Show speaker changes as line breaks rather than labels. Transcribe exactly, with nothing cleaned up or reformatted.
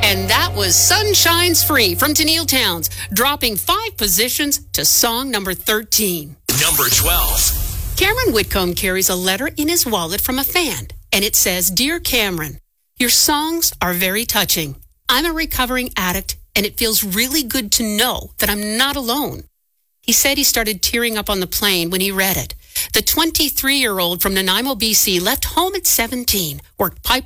And that was Sun Shines Free from Tennille Towns, dropping five positions to song number thirteen.
Number twelve.
Cameron Whitcomb carries a letter in his wallet from a fan, and it says, "Dear Cameron, your songs are very touching. I'm a recovering addict, and it feels really good to know that I'm not alone." He said he started tearing up on the plane when he read it. The twenty-three-year-old from Nanaimo, B C, left home at seventeen, worked pipe